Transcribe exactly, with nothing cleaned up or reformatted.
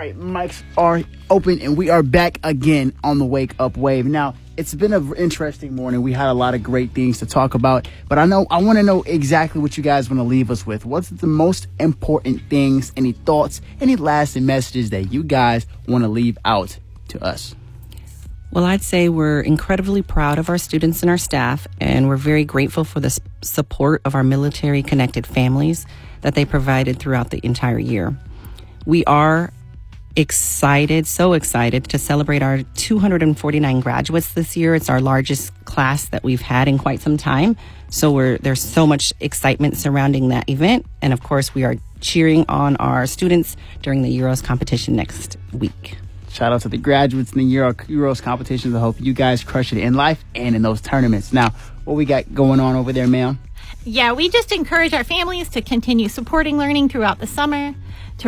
All right, mics are open, and we are back again on the Wake Up Wave. Now, it's been an interesting morning. We had a lot of great things to talk about, but I know I want to know exactly what you guys want to leave us with. What's the most important things, any thoughts, any lasting messages that you guys want to leave out to us? Well, I'd say we're incredibly proud of our students and our staff, and we're very grateful for the s- support of our military-connected families that they provided throughout the entire year. We are excited, so excited to celebrate our two hundred forty-nine graduates this year. It's our largest class that we've had in quite some time. So we're there's so much excitement surrounding that event. And of course, we are cheering on our students during the Euros competition next week. Shout out to the graduates in the Euro, Euros competitions. I hope you guys crush it in life and in those tournaments. Now, what we got going on over there, ma'am? Yeah, we just encourage our families to continue supporting learning throughout the summer.